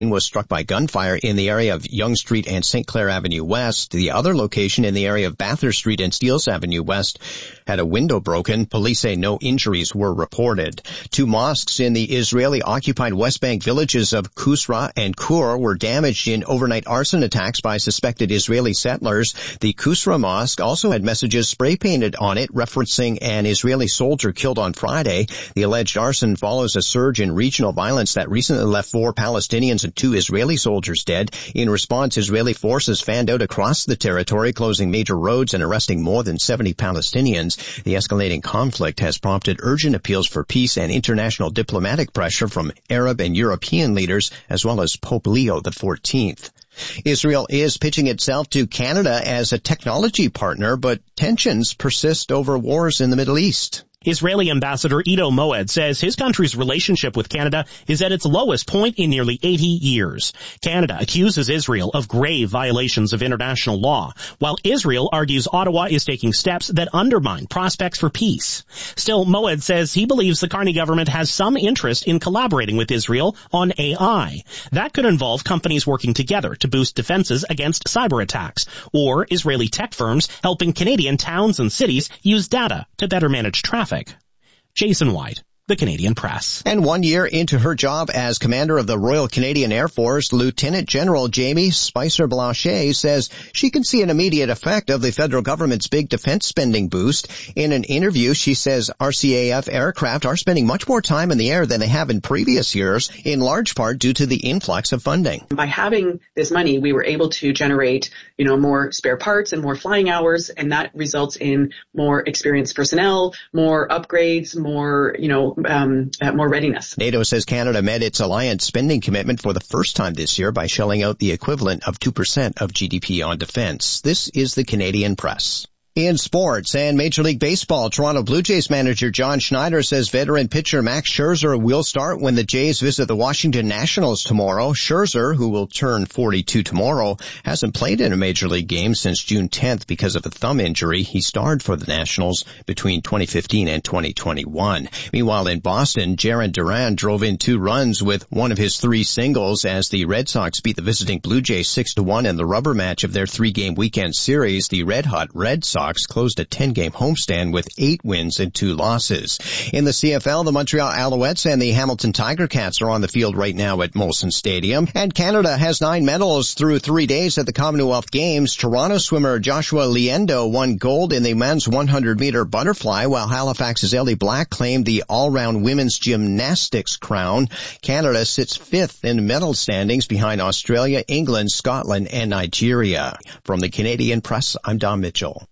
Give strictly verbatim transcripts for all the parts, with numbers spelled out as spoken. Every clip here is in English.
was struck by gunfire in the area of Yonge Street and Saint Clair Avenue West. The other location in the area of Bathurst Street and Steeles Avenue West had a window broken. Police say no injuries were reported. Two mosques in the Israeli-occupied West Bank villages of Kusra and Kur were damaged in overnight arson attacks by suspected Israeli settlers. The Kusra Mosque also had messages spray-painted on it referencing an Israeli soldier killed on Friday. The alleged arson follows a surge in regional violence that recently left four Palestinians and two Israeli soldiers dead. In response, Israeli forces fanned out across the territory, closing major roads and arresting more than seventy Palestinians. The escalating conflict has prompted urgent appeals for peace and international diplomatic pressure from Arab and European leaders, as well as Pope Leo the fourteenth. Israel is pitching itself to Canada as a technology partner, but tensions persist over wars in the Middle East. Israeli Ambassador Ido Moed says his country's relationship with Canada is at its lowest point in nearly eighty years. Canada accuses Israel of grave violations of international law, while Israel argues Ottawa is taking steps that undermine prospects for peace. Still, Moed says he believes the Carney government has some interest in collaborating with Israel on A I. That could involve companies working together to boost defenses against cyber attacks, or Israeli tech firms helping Canadian towns and cities use data to better manage traffic. Jason White, The Canadian Press. And one year into her job as commander of the Royal Canadian Air Force, Lieutenant General Jamie Spicer-Blanchet says she can see an immediate effect of the federal government's big defense spending boost. In an interview, she says R C A F aircraft are spending much more time in the air than they have in previous years, in large part due to the influx of funding. By having this money, we were able to generate, you know, more spare parts and more flying hours, and that results in more experienced personnel, more upgrades, more, you know, Um, uh, more readiness. NATO says Canada met its alliance spending commitment for the first time this year by shelling out the equivalent of two percent of G D P on defense. This is the Canadian Press. In sports and Major League Baseball, Toronto Blue Jays manager John Schneider says veteran pitcher Max Scherzer will start when the Jays visit the Washington Nationals tomorrow. Scherzer, who will turn forty-two tomorrow, hasn't played in a Major League game since June tenth because of a thumb injury. He starred for the Nationals between twenty fifteen and twenty twenty-one. Meanwhile, in Boston, Jarren Duran drove in two runs with one of his three singles as the Red Sox beat the visiting Blue Jays six to one in the rubber match of their three-game weekend series. The red-hot Red Sox closed a ten-game homestand with eight wins and two losses. In the C F L, the Montreal Alouettes and the Hamilton Tiger Cats are on the field right now at Molson Stadium. And Canada has nine medals through three days at the Commonwealth Games. Toronto swimmer Joshua Liendo won gold in the men's one hundred meter butterfly, while Halifax's Ellie Black claimed the all-round women's gymnastics crown. Canada sits fifth in medal standings behind Australia, England, Scotland, and Nigeria. From the Canadian Press, I'm Don Mitchell.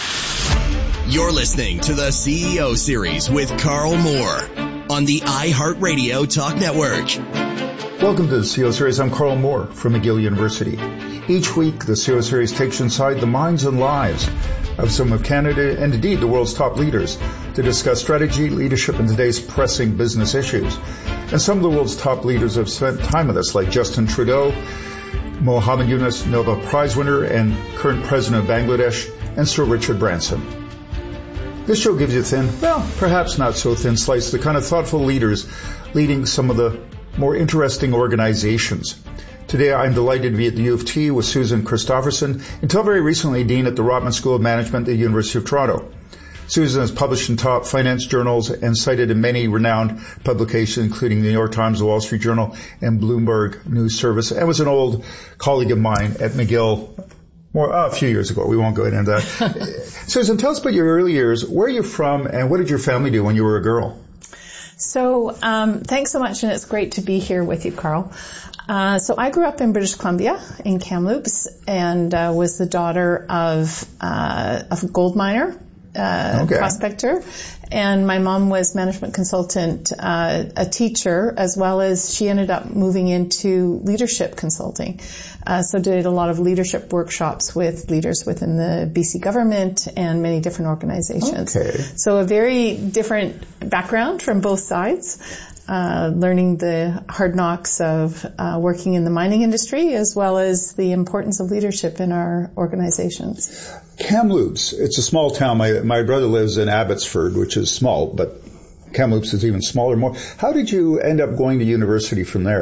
You're listening to the C E O Series with Carl Moore on the iHeartRadio Talk Network. Welcome to the C E O Series. I'm Carl Moore from McGill University. Each week, the C E O Series takes you inside the minds and lives of some of Canada and indeed the world's top leaders to discuss strategy, leadership, and today's pressing business issues. And some of the world's top leaders have spent time with us, like Justin Trudeau, Mohammed Yunus, Nobel Prize winner and current president of Bangladesh, and Sir Richard Branson. This show gives you a thin, well, perhaps not so thin slice, of the kind of thoughtful leaders leading some of the more interesting organizations. Today, I'm delighted to be at the U of T with Susan Christofferson, until very recently Dean at the Rotman School of Management at the University of Toronto. Susan has published in top finance journals and cited in many renowned publications, including the New York Times, the Wall Street Journal, and Bloomberg News Service, and was an old colleague of mine at McGill more, uh, a few years ago. We won't go into that. Susan, tell us about your early years. Where are you from, and what did your family do when you were a girl? So, um, thanks so much, and it's great to be here with you, Carl. Uh, so I grew up in British Columbia, in Kamloops, and uh, was the daughter of, uh, of a gold miner, uh, okay. prospector. And my mom was management consultant, uh, a teacher, as well as she ended up moving into leadership consulting. Uh, so did a lot of leadership workshops with leaders within the B C government and many different organizations. Okay. So a very different background from both sides. Uh, learning the hard knocks of uh, working in the mining industry, as well as the importance of leadership in our organizations. Kamloops, it's a small town. My my brother lives in Abbotsford, which is small, but Kamloops is even smaller. More. How did you end up going to university from there?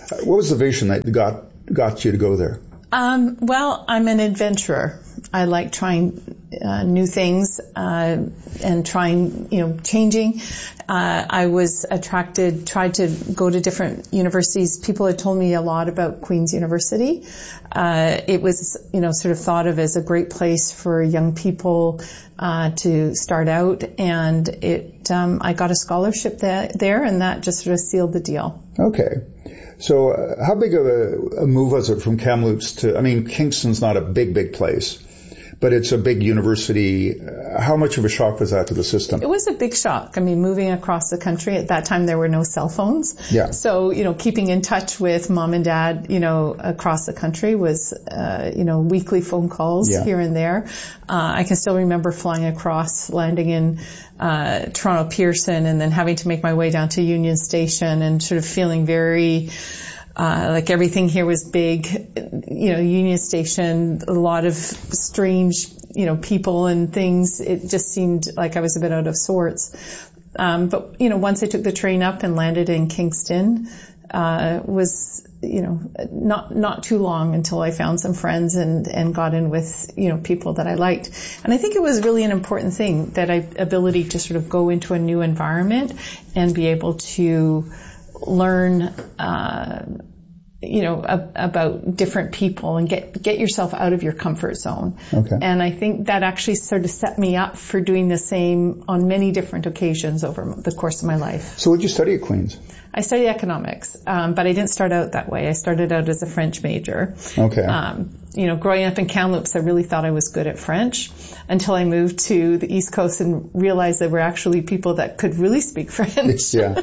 What was the vision that got got you to go there? Um, well, I'm an adventurer. I like trying uh, new things uh, and trying, you know, changing. Uh, I was attracted, tried to go to different universities. People had told me a lot about Queen's University. Uh, it was, you know, sort of thought of as a great place for young people uh, to start out, and it, um, I got a scholarship that, there, and that just sort of sealed the deal. Okay. So uh, how big of a, a move was it from Kamloops to, I mean, Kingston's not a big, big place, but it's a big university. Uh, how much of a shock was that to the system? It was a big shock. I mean, moving across the country, at that time there were no cell phones. Yeah. So, you know, keeping in touch with mom and dad, you know, across the country was, uh, you know, weekly phone calls yeah. here and there. Uh, I can still remember flying across, landing in uh, Toronto Pearson, and then having to make my way down to Union Station, and sort of feeling very Uh, like everything here was big, you know, Union Station, a lot of strange, you know, people and things. It just seemed like I was a bit out of sorts. Um, but, you know, once I took the train up and landed in Kingston, uh, was, you know, not, not too long until I found some friends and, and got in with, you know, people that I liked. And I think it was really an important thing, that I, ability to sort of go into a new environment and be able to learn, uh, you know, ab- about different people and get, get yourself out of your comfort zone. Okay. And I think that actually sort of set me up for doing the same on many different occasions over the course of my life. So what did you study at Queen's? I studied economics, um, but I didn't start out that way. I started out as a French major. Okay. Um, you know, growing up in Kamloops, I really thought I was good at French until I moved to the East Coast and realized there were actually people that could really speak French. Yeah.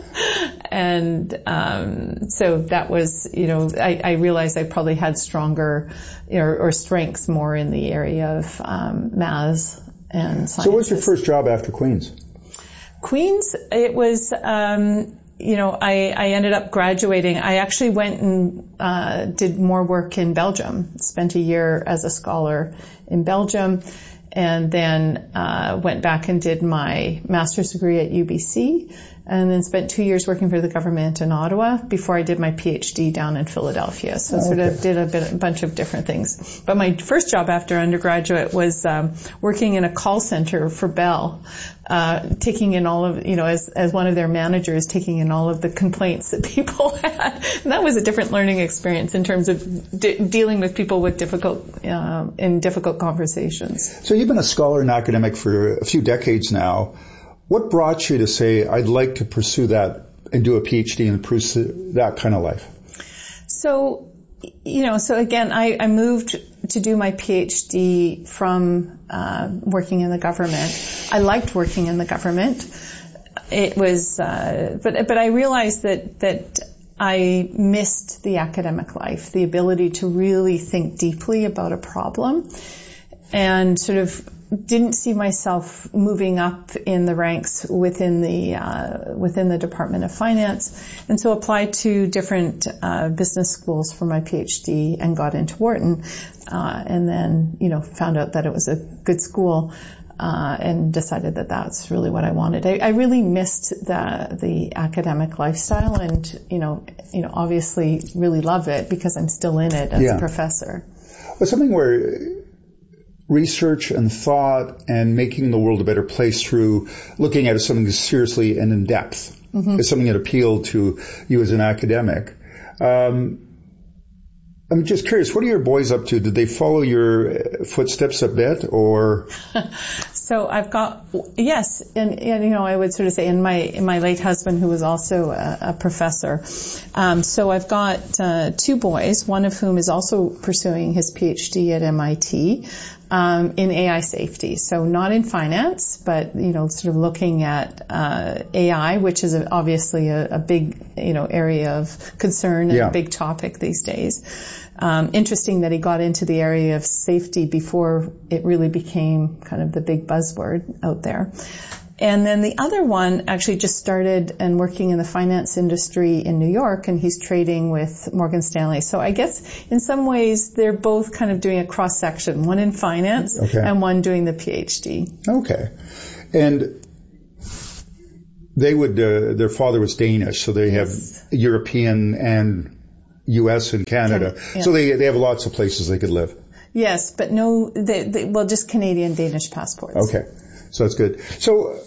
And um, so that was, you know, I, I realized I probably had stronger or, or strengths more in the area of um, maths and sciences. So what was your first job after Queen's? Queen's, it was, um, you know, I, I ended up graduating. I actually went and uh, did more work in Belgium, spent a year as a scholar in Belgium, and then uh, went back and did my master's degree at U B C, and then spent two years working for the government in Ottawa before I did my PhD down in Philadelphia. So I sort okay. of did a, bit, a bunch of different things. But my first job after undergraduate was um, working in a call center for Bell, uh, taking in all of, you know, as, as one of their managers, taking in all of the complaints that people had. And that was a different learning experience in terms of de- dealing with people with difficult, uh, in difficult conversations. So you've been a scholar and academic for a few decades now. What brought you to say, I'd like to pursue that and do a PhD and pursue that kind of life? So, you know, so again, I, I moved to do my PhD from uh, working in the government. I liked working in the government. It was, uh, but but I realized that that I missed the academic life, the ability to really think deeply about a problem, and sort of didn't see myself moving up in the ranks within the uh, within the Department of Finance, and so applied to different uh, business schools for my PhD and got into Wharton, uh, and then you know found out that it was a good school, uh, and decided that that's really what I wanted. I, I really missed the the academic lifestyle, and you know you know obviously really love it because I'm still in it as yeah. a professor. Well, something where research and thought and making the world a better place through looking at something seriously and in depth mm-hmm. is something that appealed to you as an academic. Um, I'm just curious, what are your boys up to? Did they follow your footsteps a bit, or? So I've got, yes, and, and you know, I would sort of say, and my my late husband, who was also a, a professor. Um, so I've got uh, two boys, one of whom is also pursuing his PhD at M I T um, in A I safety. So not in finance, but you know, sort of looking at uh, A I, which is a, obviously a, a big you know area of concern and yeah. a big topic these days. Um, interesting that he got into the area of safety before it really became kind of the big buzzword out there. And then the other one actually just started and working in the finance industry in New York, and he's trading with Morgan Stanley. So I guess in some ways they're both kind of doing a cross section, one in finance okay. and one doing the PhD. Okay. And they would, uh, their father was Danish, so they have yes. European and U S and Canada. Can, yeah. So they they have lots of places they could live. Yes, but no, they, they, well, just Canadian Danish passports. Okay, so that's good. So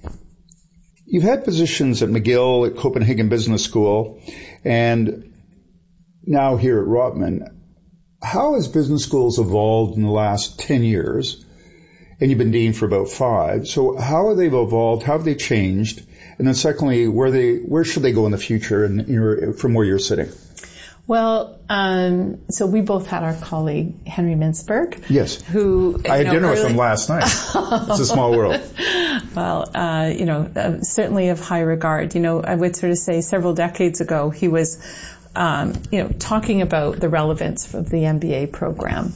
you've had positions at McGill, at Copenhagen Business School, and now here at Rotman. How has business schools evolved in the last ten years? And you've been dean for about five. So how have they evolved? How have they changed? And then secondly, where they where should they go in the future? And you're, from where you're sitting. Well, um, so we both had our colleague Henry Mintzberg. Yes. Who I had know, dinner early... with him last night. It's a small world. Well, uh, you know, uh, certainly of high regard. You know, I would sort of say several decades ago he was, um, you know, talking about the relevance of the M B A program,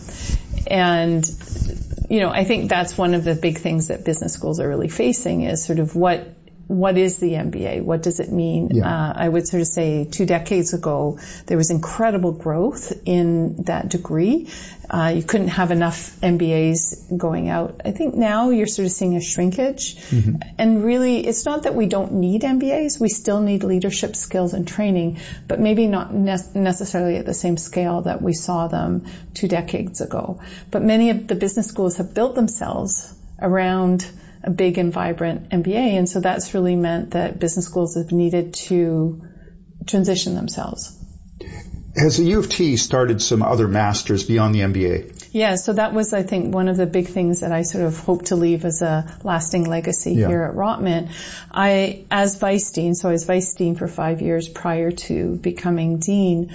and you know, I think that's one of the big things that business schools are really facing is sort of what what is the M B A? What does it mean? Yeah. Uh, I would sort of say two decades ago, there was incredible growth in that degree. Uh, you couldn't have enough M B As going out. I think now you're sort of seeing a shrinkage. Mm-hmm. And really, it's not that we don't need M B As. We still need leadership skills and training, but maybe not ne- necessarily at the same scale that we saw them two decades ago. But many of the business schools have built themselves around a big and vibrant M B A, and so that's really meant that business schools have needed to transition themselves. Has the U of T started some other masters beyond the M B A? Yeah, so that was, I think, one of the big things that I sort of hope to leave as a lasting legacy yeah. here at Rotman. I, as vice dean, so I was vice dean for five years prior to becoming dean,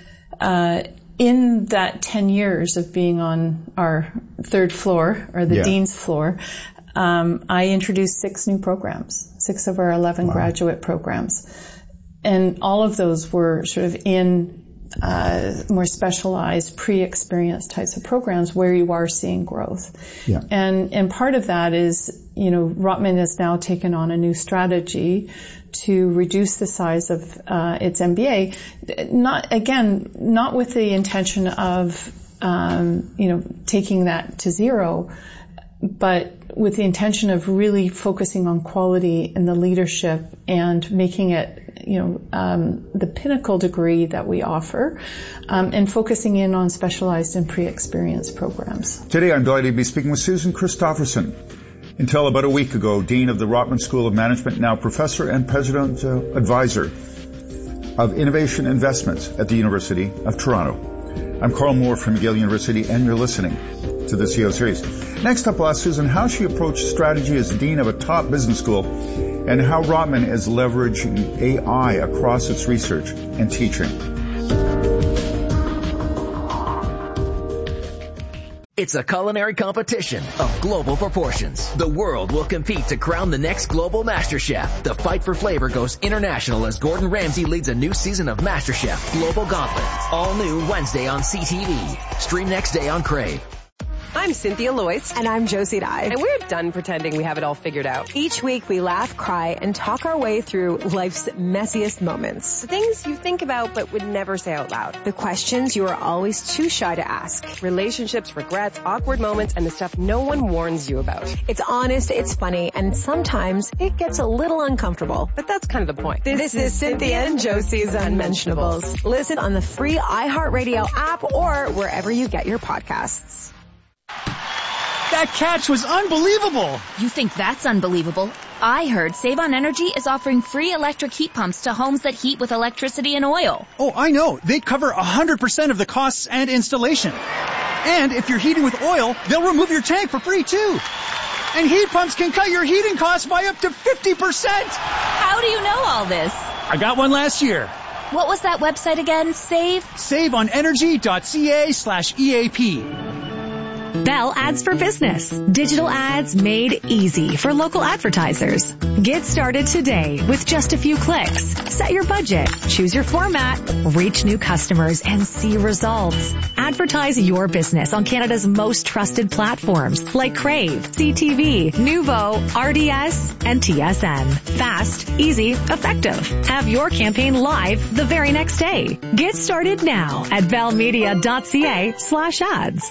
uh, in that ten years of being on our third floor, or the yeah. dean's floor, Um, I introduced six new programs, six of our eleven wow. graduate programs. And all of those were sort of in uh, more specialized, pre-experienced types of programs where you are seeing growth. Yeah. And and part of that is, you know, Rotman has now taken on a new strategy to reduce the size of uh, its M B A. Not, again, not with the intention of, um, you know, taking that to zero, but with the intention of really focusing on quality and the leadership and making it, you know, um, the pinnacle degree that we offer, um, and focusing in on specialized and pre-experienced programs. Today I'm delighted to be speaking with Susan Christofferson. Until about a week ago, Dean of the Rotman School of Management, now Professor and President uh, Advisor of Innovation Investments at the University of Toronto. I'm Carl Moore from McGill University, and you're listening to the C E O Series. Next up, I'll ask Susan how she approached strategy as dean of a top business school and how Rotman is leveraging A I across its research and teaching. It's a culinary competition of global proportions. The world will compete to crown the next global MasterChef. The fight for flavor goes international as Gordon Ramsay leads a new season of MasterChef Global Gauntlet. All new Wednesday on C T V. Stream next day on Crave. I'm Cynthia Loyce. And I'm Josie Dye. And we're done pretending we have it all figured out. Each week we laugh, cry, and talk our way through life's messiest moments. The things you think about but would never say out loud. The questions you are always too shy to ask. Relationships, regrets, awkward moments, and the stuff no one warns you about. It's honest, it's funny, and sometimes it gets a little uncomfortable. But that's kind of the point. This, this is Cynthia and Josie's Unmentionables. Listen on the free iHeartRadio app or wherever you get your podcasts. That catch was unbelievable! You think that's unbelievable? I heard Save On Energy is offering free electric heat pumps to homes that heat with electricity and oil. Oh, I know. They cover one hundred percent of the costs and installation. And if you're heating with oil, they'll remove your tank for free, too. And heat pumps can cut your heating costs by up to fifty percent! How do you know all this? I got one last year. What was that website again? Save? saveonenergy.ca slash EAP. Bell Ads for Business. Digital ads made easy for local advertisers. Get started today with just a few clicks. Set your budget, choose your format, reach new customers, and see results. Advertise your business on Canada's most trusted platforms like Crave, C T V, Nuvo, R D S, and T S N. Fast, easy, effective. Have your campaign live the very next day. Get started now at bellmedia.ca slash ads.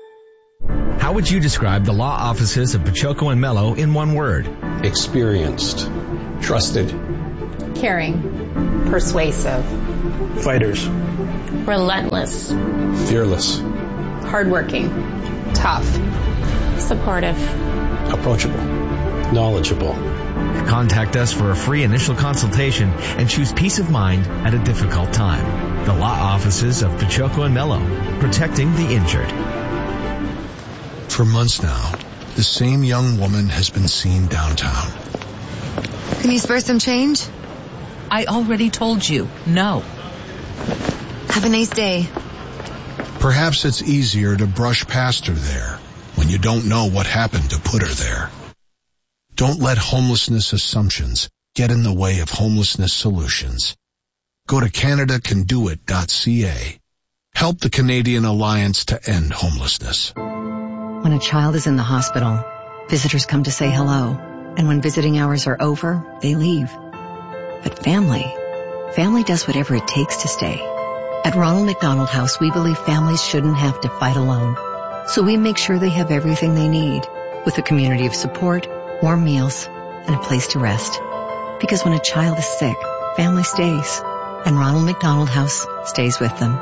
How would you describe the law offices of Pachoco and Mello in one word? Experienced, trusted, caring, persuasive, fighters, Relentless. Fearless. Hardworking. Tough. Supportive. Approachable. Knowledgeable. Contact us for a free initial consultation and choose peace of mind at a difficult time. The law offices of Pachoco and Mello, protecting the injured. For months now, the same young woman has been seen downtown. Can you spare some change? I already told you, no. Have a nice day. Perhaps it's easier to brush past her there when you don't know what happened to put her there. Don't let homelessness assumptions get in the way of homelessness solutions. Go to Canada Can Do It dot C A. Help the Canadian Alliance to End Homelessness. When a child is in the hospital, visitors come to say hello. And when visiting hours are over, they leave. But family, family does whatever it takes to stay. At Ronald McDonald House, we believe families shouldn't have to fight alone. So we make sure they have everything they need, with a community of support, warm meals, and a place to rest. Because when a child is sick, family stays, and Ronald McDonald House stays with them.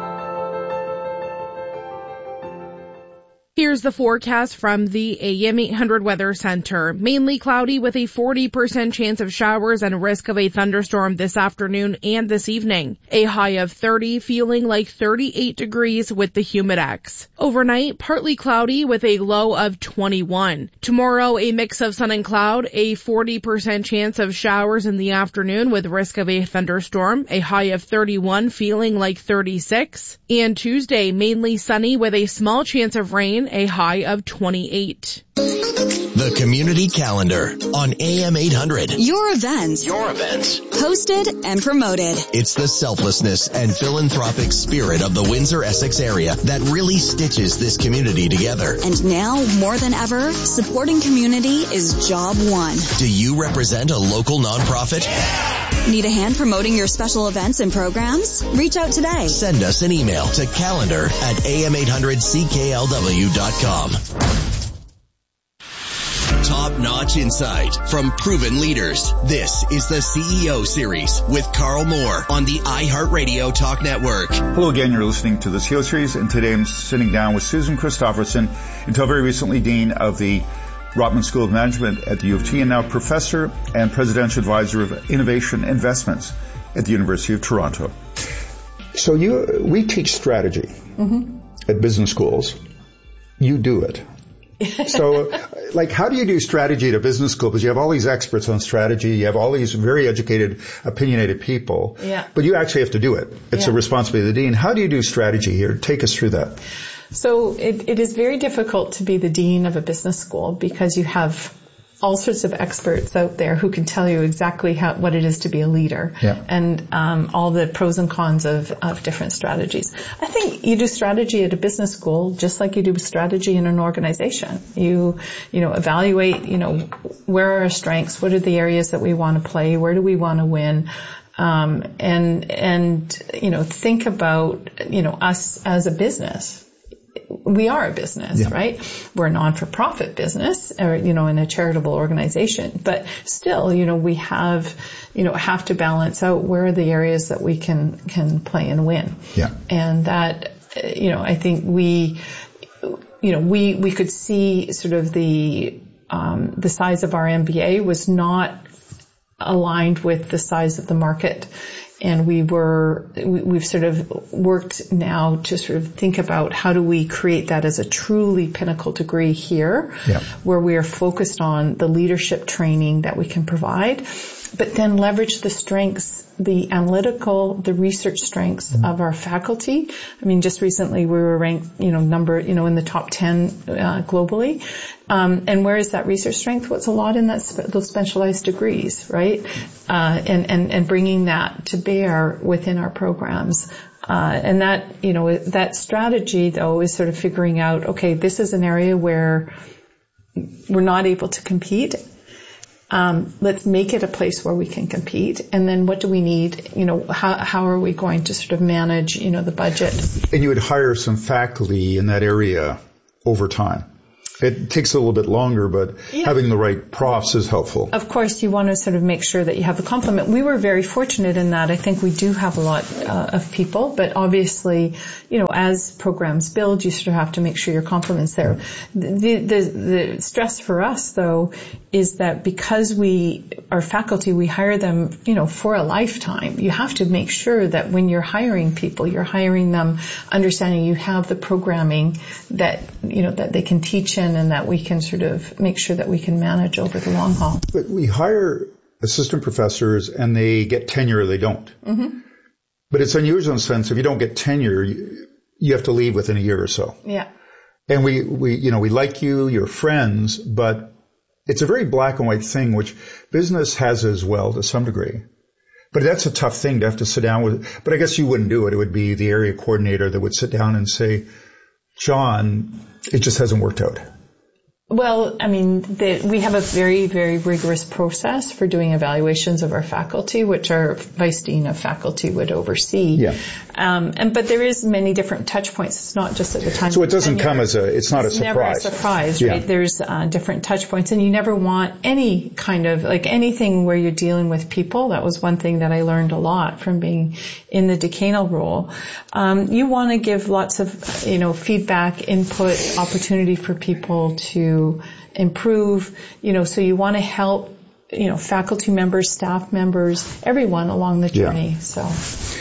Here's the forecast from the A M eight hundred Weather Center. Mainly cloudy with a forty percent chance of showers and a risk of a thunderstorm this afternoon and this evening. A high of thirty, feeling like thirty-eight degrees with the Humidex. Overnight, partly cloudy with a low of twenty-one. Tomorrow, a mix of sun and cloud, a forty percent chance of showers in the afternoon with risk of a thunderstorm. A high of thirty-one, feeling like thirty-six. And Tuesday, mainly sunny with a small chance of rain, a high of twenty-eight. The Community Calendar on A M eight hundred. Your events. Your events. Hosted and promoted. It's the selflessness and philanthropic spirit of the Windsor-Essex area that really stitches this community together. And now, more than ever, supporting community is job one. Do you represent a local nonprofit? Yeah! Need a hand promoting your special events and programs? Reach out today. Send us an email to calendar at A M eight hundred C K L W dot com. Top-notch insight from proven leaders. This is the C E O Series with Carl Moore on the iHeartRadio Talk Network. Hello again, you're listening to the C E O Series, and today I'm sitting down with Susan Christofferson, until very recently Dean of the Rotman School of Management at the U of T, and now Professor and Presidential Advisor of Innovation Investments at the University of Toronto. So you, we teach strategy mm-hmm. at business schools. You do it. So, like, how do you do strategy at a business school? Because you have all these experts on strategy, you have all these very educated, opinionated people, yeah. but you actually have to do it. It's yeah. a responsibility of the dean. How do you do strategy here? Take us through that. So it, it is very difficult to be the dean of a business school because you have all sorts of experts out there who can tell you exactly how, what it is to be a leader yeah. and um, all the pros and cons of, of different strategies. I think you do strategy at a business school just like you do strategy in an organization. You, you know, evaluate, you know, where are our strengths? What are the areas that we want to play? Where do we want to win? Um, and, and, you know, think about, you know, us as a business. We are a business, yeah. right? We're a non-for-profit business, or, you know, in a charitable organization. But still, you know, we have, you know, have to balance out where are the areas that we can, can play and win. Yeah. And that, you know, I think we, you know, we, we could see sort of the, um, the size of our M B A was not aligned with the size of the market. And we were, we've sort of worked now to sort of think about how do we create that as a truly pinnacle degree here, yeah. where we are focused on the leadership training that we can provide, but then leverage the strengths, the analytical, the research strengths mm-hmm. of our faculty. I mean, just recently we were ranked, you know, number, you know, in the top ten uh, globally. Um, and where is that research strength? Well, it's a lot in that spe- those specialized degrees, right? Uh, and, and, and bringing that to bear within our programs. Uh, and that, you know, that strategy though is sort of figuring out, okay, this is an area where we're not able to compete. Um, let's make it a place where we can compete. And then what do we need? You know, how, how are we going to sort of manage, you know, the budget? And you would hire some faculty in that area over time. It takes a little bit longer, but yeah. having the right profs is helpful. Of course, you want to sort of make sure that you have a complement. We were very fortunate in that. I think we do have a lot uh, of people, but obviously, you know, as programs build, you sort of have to make sure your complement's there. The, the, the stress for us, though, is that because we are faculty, we hire them, you know, for a lifetime. You have to make sure that when you're hiring people, you're hiring them understanding you have the programming that, you know, that they can teach in, and that we can sort of make sure that we can manage over the long haul. But we hire assistant professors and they get tenure or they don't. Mm-hmm. But it's unusual in the sense if you don't get tenure, you, you have to leave within a year or so. Yeah. And we, we, you know, we like you, you're friends, but it's a very black and white thing, which business has as well to some degree. But that's a tough thing to have to sit down with. But I guess you wouldn't do it. It would be the area coordinator that would sit down and say, John, it just hasn't worked out. Well, I mean, the, we have a very, very rigorous process for doing evaluations of our faculty, which our vice dean of faculty would oversee. Yeah. Um, and but there is many different touch points. It's not just at the time. So it doesn't tenure. come as a. It's not it's a surprise. It's never a surprise, right? Yeah. There's uh, different touch points, and you never want any kind of like anything where you're dealing with people. That was one thing that I learned a lot from being in the decanal role. Um, you want to give lots of, you know, feedback, input, opportunity for people to improve, you know, so you want to help, you know, faculty members, staff members, everyone along the journey. Yeah. So,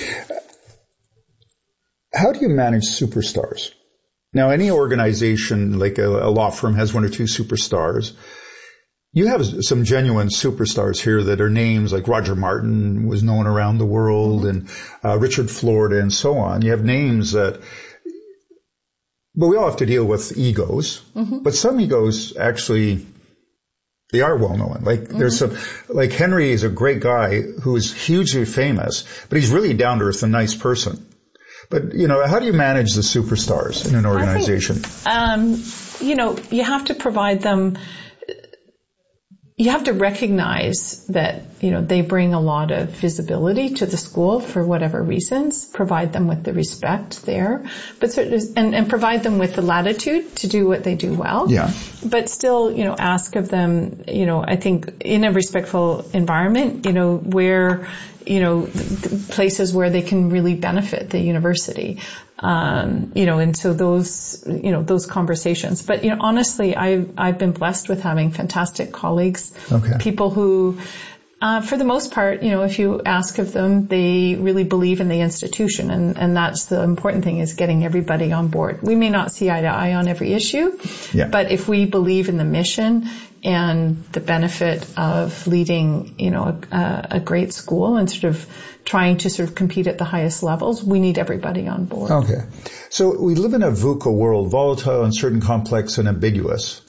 how do you manage superstars? Now, any organization like a, a law firm has one or two superstars. You have some genuine superstars here that are names like Roger Martin was known around the world, mm-hmm. and uh, Richard Florida and so on. You have names that. But we all have to deal with egos. Mm-hmm. But some egos actually, they are well known. Like mm-hmm. there's some, like Henry is a great guy who is hugely famous, but he's really down to earth, a nice person. But, you know, how do you manage the superstars in an organization? I think, um, you know, you have to provide them, you have to recognize that, you know, they bring a lot of visibility to the school for whatever reasons, provide them with the respect there, but and, and provide them with the latitude to do what they do well. Yeah. But still, you know, ask of them, you know, I think in a respectful environment, you know, where, you know, places where they can really benefit the university. Um, you know, and so those, you know, those conversations. But, you know, honestly, I've, I've been blessed with having fantastic colleagues, okay. people who, uh, for the most part, you know, if you ask of them, they really believe in the institution. And, and that's the important thing, is getting everybody on board. We may not see eye to eye on every issue, yeah. but if we believe in the mission and the benefit of leading, you know, a, a great school and sort of trying to sort of compete at the highest levels, we need everybody on board. Okay. So we live in a VUCA world, volatile, uncertain, complex, and ambiguous.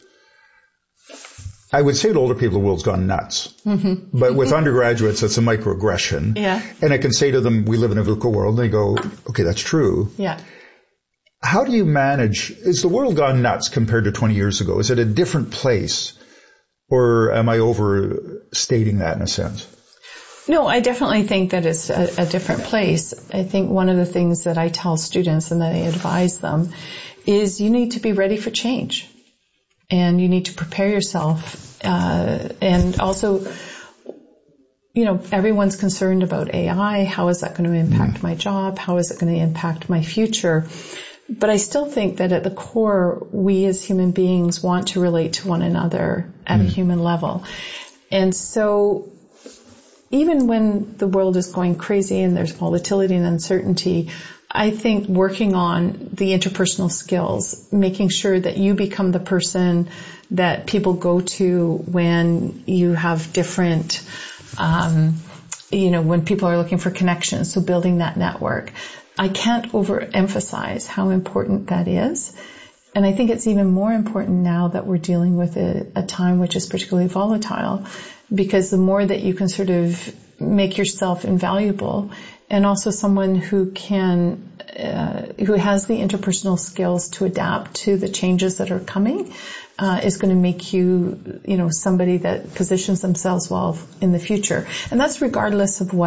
I would say to older people, the world's gone nuts. Mm-hmm. But with undergraduates, it's a microaggression. Yeah. And I can say to them, we live in a VUCA world, and they go, okay, that's true. Yeah. How do you manage, is the world gone nuts compared to twenty years ago? Is it a different place? Or am I overstating that in a sense? No, I definitely think that it's a, a different place. I think one of the things that I tell students and that I advise them is you need to be ready for change. And you need to prepare yourself. Uh, and also, you know, everyone's concerned about A I. How is that going to impact mm. my job? How is it going to impact my future? But I still think that at the core, we as human beings want to relate to one another at mm. a human level. And so even when the world is going crazy and there's volatility and uncertainty, I think working on the interpersonal skills, making sure that you become the person that people go to when you have different, um, you know, when people are looking for connections. So building that network. I can't overemphasize how important that is. And I think it's even more important now that we're dealing with a, a time which is particularly volatile, because the more that you can sort of make yourself invaluable, and also someone who can, uh, who has the interpersonal skills to adapt to the changes that are coming, uh, is going to make you, you know, somebody that positions themselves well in the future. And that's regardless of what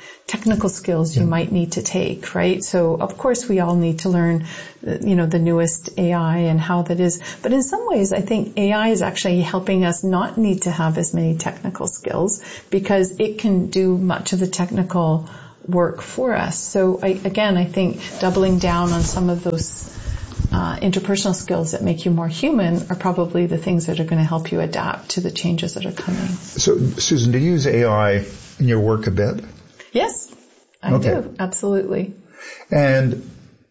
technical skills you might need to take, right? So of course we all need to learn, you know, the newest A I and how that is. But in some ways, I think A I is actually helping us not need to have as many technical skills because it can do much of the technical work for us. So I, again, I think doubling down on some of those uh, interpersonal skills that make you more human are probably the things that are going to help you adapt to the changes that are coming. So, Susan, do you use A I in your work a bit? Yes, I okay. do. Absolutely. And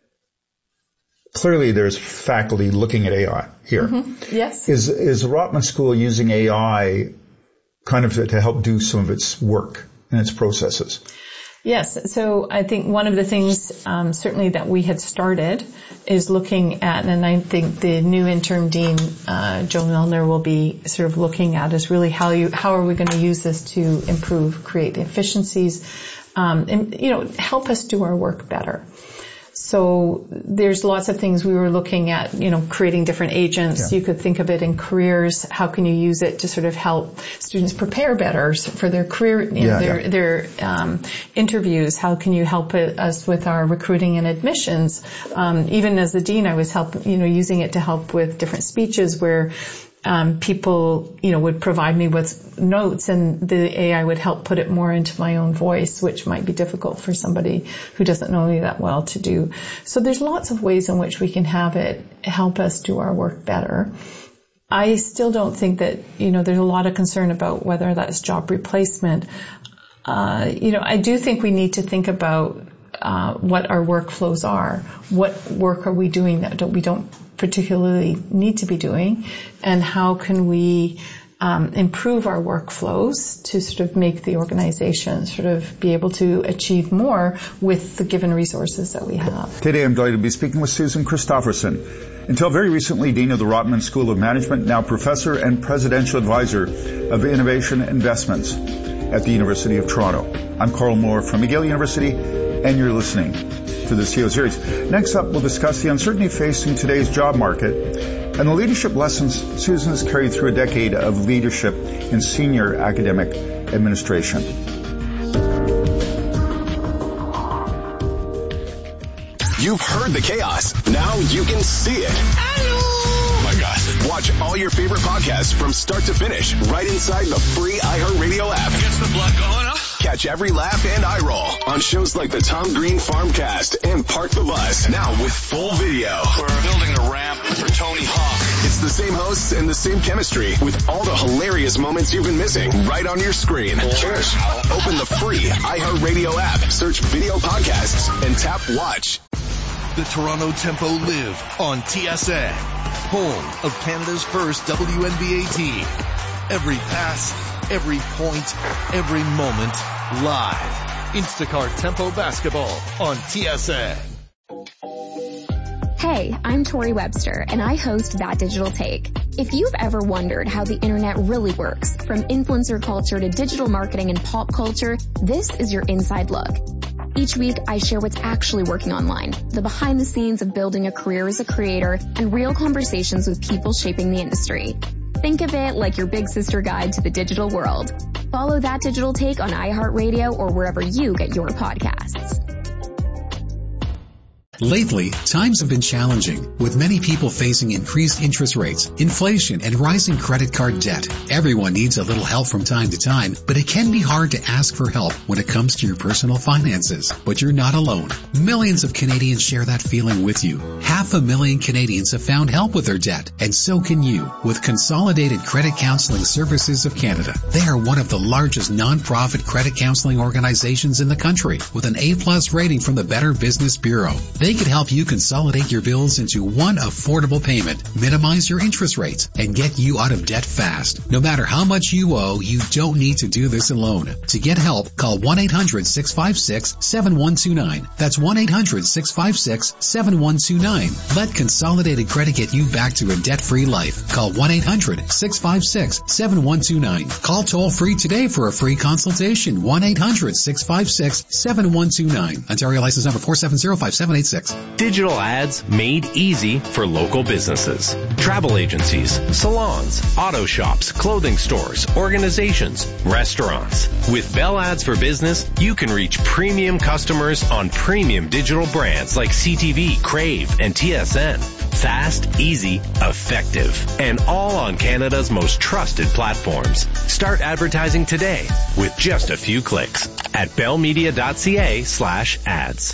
clearly there's faculty looking at A I here. Mm-hmm. Yes. Is, is the Rotman School using A I kind of to, to help do some of its work and its processes? Yes. So I think one of the things um, certainly that we had started is looking at, and I think the new interim dean, uh, Joe Milner, will be sort of looking at is really how you how are we going to use this to improve, create efficiencies, um, and you know help us do our work better. So there's lots of things we were looking at, you know, creating different agents. Yeah. You could think of it in careers. How can you use it to sort of help students prepare better for their career, you know, yeah, their, yeah. their um, interviews? How can you help it, us with our recruiting and admissions? Um, even as the dean, I was help, you know, using it to help with different speeches where Um, people, you know, would provide me with notes and the A I would help put it more into my own voice, which might be difficult for somebody who doesn't know me that well to do. So there's lots of ways in which we can have it help us do our work better. I still don't think that, you know, there's a lot of concern about whether that's job replacement. Uh, you know, I do think we need to think about uh, what our workflows are. What work are we doing that we don't particularly need to be doing, and how can we um, improve our workflows to sort of make the organization sort of be able to achieve more with the given resources that we have. Today I'm delighted to be speaking with Susan Christofferson. Until very recently, Dean of the Rotman School of Management, now Professor and Presidential Advisor of Innovation Investments at the University of Toronto. I'm Carl Moore from McGill University, and you're listening to the C E O Series. Next up, we'll discuss the uncertainty facing today's job market and the leadership lessons Susan has carried through a decade of leadership in senior academic administration. You've heard the chaos. Now you can see it. Hello! Oh my gosh. Watch all your favorite podcasts from start to finish right inside the free iHeartRadio app. Gets the blood going, huh? Catch every laugh and eye roll on shows like the Tom Green Farmcast and Park the Bus, now with full video. We're building a ramp for Tony Hawk. It's the same hosts and the same chemistry with all the hilarious moments you've been missing right on your screen. Cheers. Open the free iHeartRadio app, search video podcasts, and tap watch. The Toronto Tempo live on T S N, home of Canada's first W N B A team. Every pass, every point, every moment, live. Instacart Tempo Basketball on T S N. Hey, I'm Tori Webster, and I host That Digital Take. If you've ever wondered how the internet really works, from influencer culture to digital marketing and pop culture, this is your inside look. Each week, I share what's actually working online, the behind the scenes of building a career as a creator, and real conversations with people shaping the industry. Think of it like your big sister guide to the digital world. Follow That Digital Take on iHeartRadio or wherever you get your podcasts. Lately, times have been challenging, with many people facing increased interest rates, inflation, and rising credit card debt. Everyone needs a little help from time to time, but it can be hard to ask for help when it comes to your personal finances. But you're not alone. Millions of Canadians share that feeling with you. Half a million Canadians have found help with their debt, and so can you, with Consolidated Credit Counseling Services of Canada. They are one of the largest non-profit credit counseling organizations in the country, with an A-plus rating from the Better Business Bureau. They can help you consolidate your bills into one affordable payment, minimize your interest rates, and get you out of debt fast. No matter how much you owe, you don't need to do this alone. To get help, call one eight hundred six five six seven one two nine. That's one eight hundred six five six seven one two nine. time. Let Consolidated Credit get you back to a debt-free life. Call one eight hundred six five six seven one two nine. Call toll free today for a free consultation. one eight hundred six five six seven one two nine. Ontario license number four seven zero five seven eight six. Digital ads made easy for local businesses. Travel agencies, salons, auto shops, clothing stores, organizations, restaurants. With Bell Ads for Business, you can reach premium customers on premium digital brands like C T V, Crave, and T S N. Fast, easy, effective, and all on Canada's most trusted platforms. Start advertising today with just a few clicks at bellmedia.ca slash ads.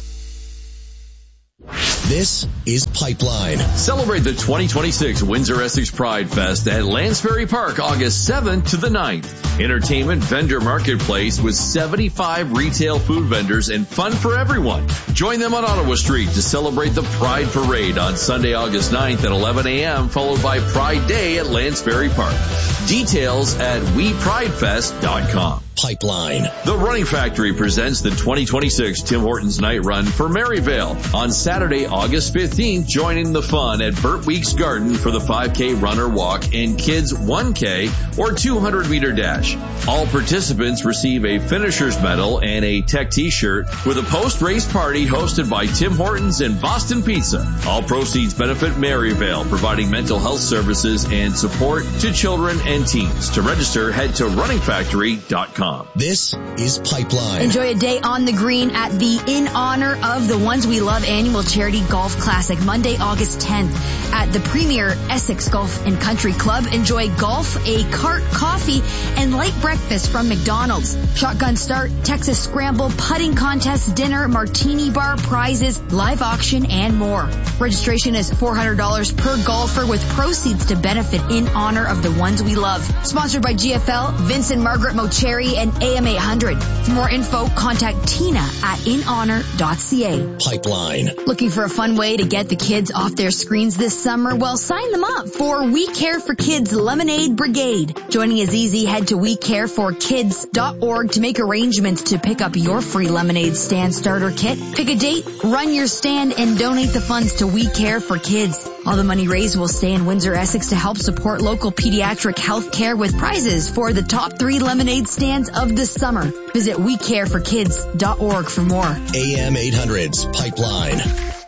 This is Pipeline. Celebrate the twenty twenty-six Windsor Essex Pride Fest at Lansbury Park August seventh to the ninth. Entertainment vendor marketplace with seventy-five retail food vendors and fun for everyone. Join them on Ottawa Street to celebrate the Pride Parade on Sunday, August ninth at eleven a.m. followed by Pride Day at Lansbury Park. Details at we pride fest dot com. Pipeline. The Running Factory presents the twenty twenty-six Tim Hortons Night Run for Maryvale on Saturday, August fifteenth. Join in the fun at Burt Weeks Garden for the five K run or walk and kids one K or two hundred meter dash. All participants receive a finisher's medal and a tech t-shirt with a post-race party hosted by Tim Hortons and Boston Pizza. All proceeds benefit Maryvale, providing mental health services and support to children and teens. To register, head to running factory dot com. This is Pipeline. Enjoy a day on the green at the In Honor of the Ones We Love annual charity golf classic Monday, August tenth at the premier Essex Golf and Country Club. Enjoy golf, a cart, coffee, and light breakfast from McDonald's. Shotgun start, Texas scramble, putting contest, dinner, martini bar, prizes, live auction, and more. Registration is four hundred dollars per golfer with proceeds to benefit In Honor of the Ones We Love. Sponsored by G F L, Vince and Margaret Mocheri, and A M eight hundred. For more info, contact Tina at in honor dot c a. Pipeline. Looking for a fun way to get the kids off their screens this summer? Well, sign them up for We Care for Kids Lemonade Brigade. Joining is easy. Head to we care for kids dot org to make arrangements to pick up your free lemonade stand starter kit. Pick a date, run your stand, and donate the funds to We Care for Kids. All the money raised will stay in Windsor, Essex to help support local pediatric health care with prizes for the top three lemonade stands of the summer. Visit we care for kids dot org for more. A M eight hundred's Pipeline.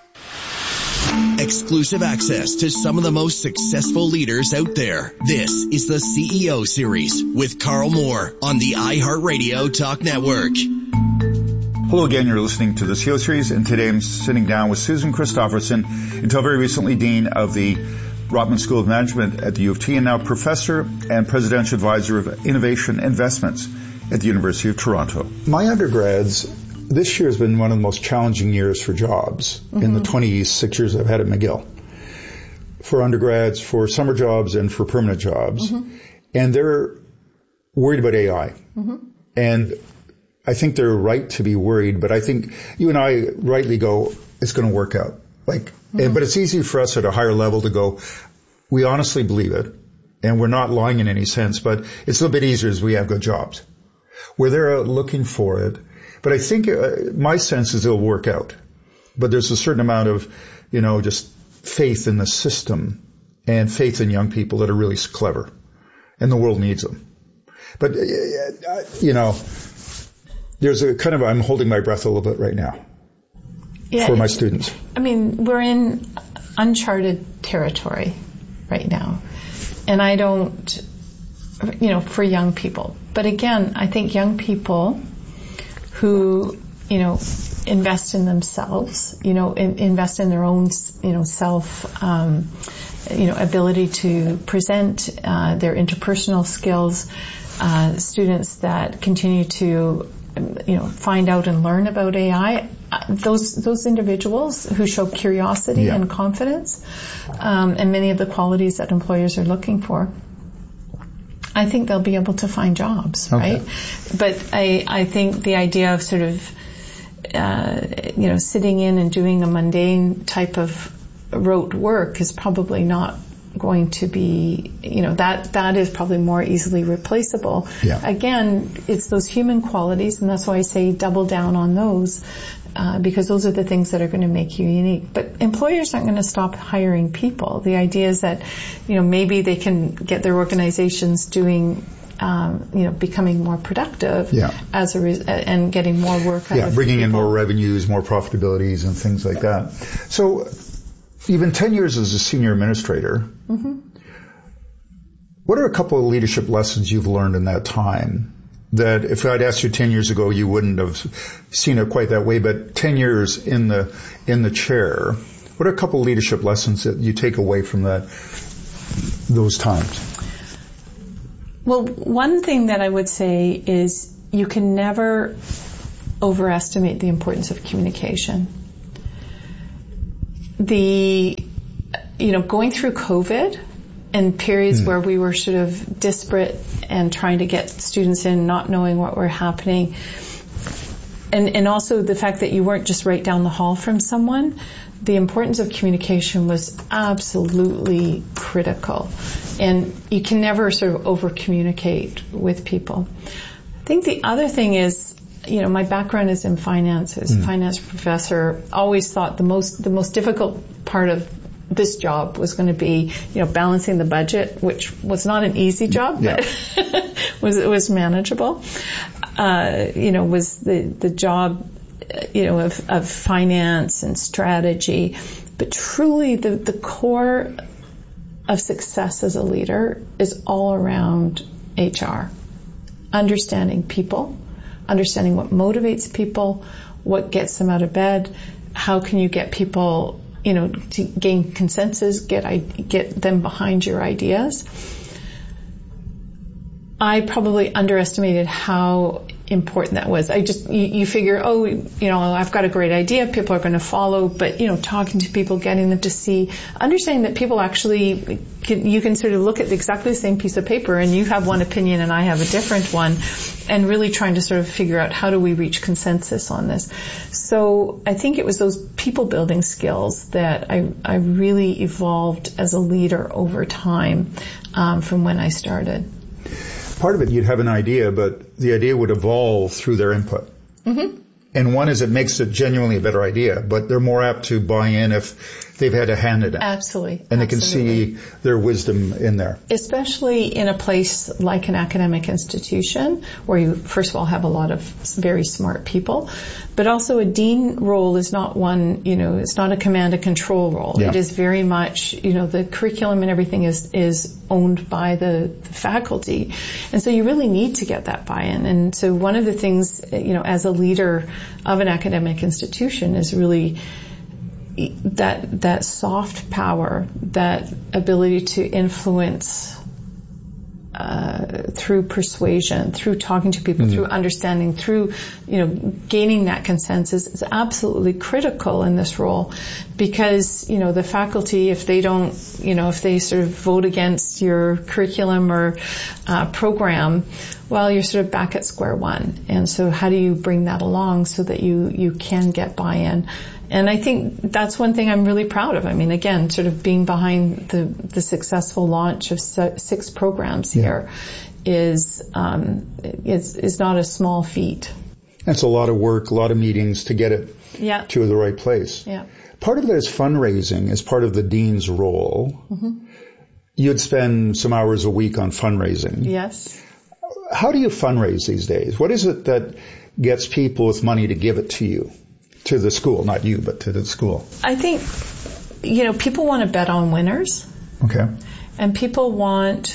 Exclusive access to some of the most successful leaders out there. This is the C E O Series with Carl Moore on the iHeartRadio Talk Network. Hello again, you're listening to the C E O Series, and today I'm sitting down with Susan Christofferson, until very recently Dean of the Rotman School of Management at the U of T, and now Professor and Presidential Advisor of Innovation Investments at the University of Toronto. My undergrads, this year has been one of the most challenging years for jobs mm-hmm. in the twenty-six years I've had at McGill. For undergrads, for summer jobs, and for permanent jobs. Mm-hmm. And they're worried about A I. Mm-hmm. And I think they're right to be worried, but I think you and I rightly go, it's going to work out. Like, mm-hmm. and, but it's easy for us at a higher level to go, we honestly believe it, and we're not lying in any sense, but it's a little bit easier as we have good jobs. Where they're looking for it. But I think uh, my sense is it'll work out. But there's a certain amount of, you know, just faith in the system and faith in young people that are really clever. And the world needs them. But, uh, you know, there's a kind of, I'm holding my breath a little bit right now yeah, for my students. I mean, we're in uncharted territory right now. And I don't, you know, for young people. But again, I think young people who, you know, invest in themselves, you know, in, invest in their own, you know, self, um, you know, ability to present uh, their interpersonal skills, uh, students that continue to, you know, find out and learn about A I, those those individuals who show curiosity yeah. and confidence, um, and many of the qualities that employers are looking for, I think they'll be able to find jobs, okay. right? But I, I think the idea of sort of, uh, you know, sitting in and doing a mundane type of rote work is probably not going to be, you know, that, that is probably more easily replaceable. Yeah. Again, it's those human qualities, and that's why I say double down on those. uh, because those are the things that are going to make you unique. But employers aren't going to stop hiring people. The idea is that, you know, maybe they can get their organizations doing, um, you know, becoming more productive yeah. as a re- and getting more work out yeah, of bringing people. in more revenues, more profitabilities, and things like that. So, you've been ten years as a senior administrator. Mm-hmm. What are a couple of leadership lessons you've learned in that time that if I'd asked you ten years ago, you wouldn't have seen it quite that way, but ten years in the in the chair, what are a couple of leadership lessons that you take away from that those times? Well, one thing that I would say is you can never overestimate the importance of communication. The, you know, going through COVID and periods mm. where we were sort of disparate and trying to get students in, not knowing what were happening, and, and also the fact that you weren't just right down the hall from someone, the importance of communication was absolutely critical. And you can never sort of over-communicate with people. I think the other thing is, you know, my background is in finance. As a mm. finance professor, always thought the most the most difficult part of this job was going to be, you know, balancing the budget, which was not an easy job, yeah. but was it was manageable. Uh, you know, was the the job, you know, of, of finance and strategy, but truly the the core of success as a leader is all around H R, understanding people, understanding what motivates people, what gets them out of bed, how can you get people, you know, to gain consensus, get get them behind your ideas. I probably underestimated how important that was. I just, you, you figure, oh, you know, I've got a great idea, people are going to follow, but, you know, talking to people, getting them to see, understanding that people actually, can, you can sort of look at exactly the same piece of paper and you have one opinion and I have a different one, and really trying to sort of figure out how do we reach consensus on this. So I think it was those people building skills that I, I really evolved as a leader over time, um, from when I started. Part of it, you'd have an idea, but the idea would evolve through their input. Mm-hmm. And one is it makes it genuinely a better idea, but they're more apt to buy in if they've had a hand in it. Absolutely. And they Absolutely. can see their wisdom in there. Especially in a place like an academic institution where you, first of all, have a lot of very smart people, but also a dean role is not one, you know, it's not a command and control role. Yeah. It is very much, you know, the curriculum and everything is, is owned by the, the faculty. And so you really need to get that buy-in. And so one of the things, you know, as a leader of an academic institution is really that that soft power, that ability to influence uh, through persuasion, through talking to people, mm-hmm. through understanding, through, you know, gaining that consensus is absolutely critical in this role, because, you know, the faculty, if they don't, you know, if they sort of vote against your curriculum or uh, program, well, you're sort of back at square one. And so how do you bring that along so that you, you can get buy-in? And I think that's one thing I'm really proud of. I mean, again, sort of being behind the, the successful launch of six programs yeah. here is, um, is, is not a small feat. That's a lot of work, a lot of meetings to get it yeah. to the right place. Yeah. Part of that is fundraising as part of the dean's role. Mm-hmm. You'd spend some hours a week on fundraising. Yes. How do you fundraise these days? What is it that gets people with money to give it to you? To the school, not you, but to the school. I think, you know, people want to bet on winners. Okay. And people want,